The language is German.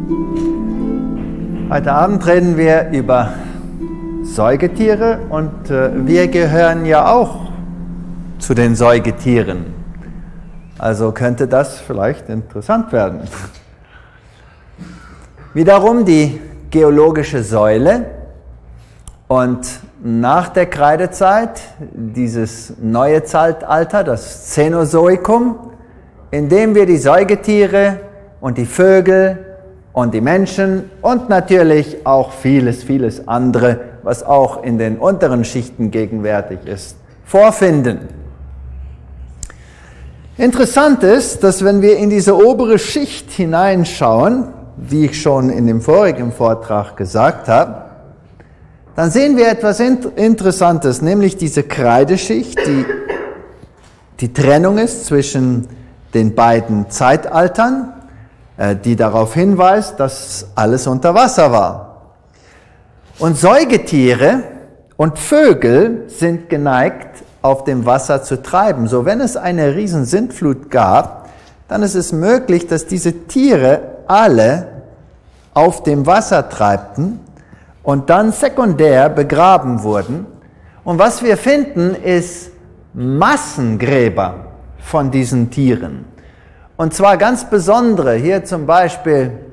Heute Abend reden wir über Säugetiere und wir gehören ja auch zu den Säugetieren. Also könnte das vielleicht interessant werden. Wiederum die geologische Säule und nach der Kreidezeit dieses neue Zeitalter, das Cänozoikum, in dem wir die Säugetiere und die Vögel und die Menschen und natürlich auch vieles andere, was auch in den unteren Schichten gegenwärtig ist, vorfinden. Interessant ist, dass wenn wir in diese obere Schicht hineinschauen, wie ich schon in dem vorigen Vortrag gesagt habe, dann sehen wir etwas Interessantes, nämlich diese Kreideschicht, die Trennung ist zwischen den beiden Zeitaltern, die darauf hinweist, dass alles unter Wasser war. Und Säugetiere und Vögel sind geneigt, auf dem Wasser zu treiben. So, wenn es eine riesen Sintflut gab, dann ist es möglich, dass diese Tiere alle auf dem Wasser treibten und dann sekundär begraben wurden. Und was wir finden, ist Massengräber von diesen Tieren. Und zwar ganz besondere, hier zum Beispiel